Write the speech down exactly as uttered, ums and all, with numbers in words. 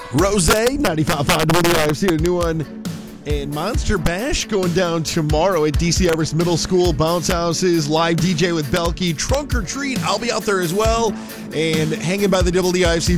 Rose, ninety-five point five W I F C, a new one. And Monster Bash going down tomorrow at D C Everest Middle School. Bounce Houses, live D J with Belky. Trunk or Treat, I'll be out there as well. And hanging by the W I F C